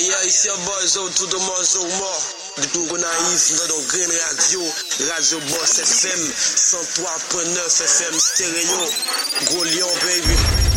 yeah, it's your boy Zo to the more, Zo more. Depuis qu'on arrive dans nos Green Radio, Radio Boss FM, 103.9 FM stéréo, Gros Lion, baby.